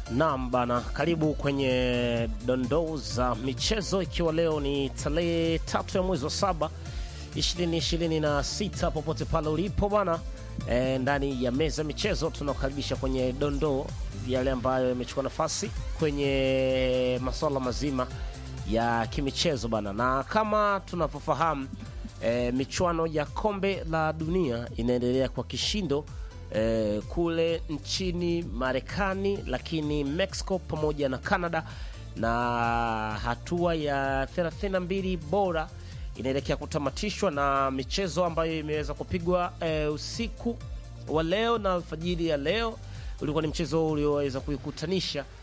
Naam bana, karibu kwenye dondoo za michezo, ikiwa leo ni tarehe 3 ya mwezi wa 7 2026. Popote pale ulipo bana, ndani ya meza michezo tunakaribisha kwenye dondoo yale ambayo yamechukua nafasi kwenye masuala mazima ya kimichezo bana. Na kama tunavyofahamu, michuano ya kombe la dunia inaendelea kwa kishindo kule nchini Marekani, lakini Mexico pamoja na Canada, na hatua ya 32 bora inaelekea kutamatishwa, na michezo ambayo imeweza kupigwa usiku wa leo na alfajiri ya leo ulikuwa ni mchezo ulioweza kuikutanisha